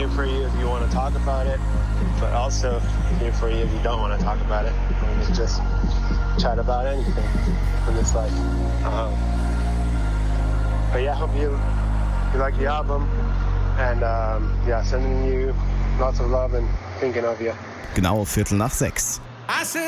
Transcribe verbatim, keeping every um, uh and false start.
here for you if you want to talk about it, but also here for you if you don't want to talk about it. We can just chat about anything in this life. Um, but yeah, I hope you, you like the album, and um, yeah, sending you lots of love and thinking of you. Genau Viertel nach sechs.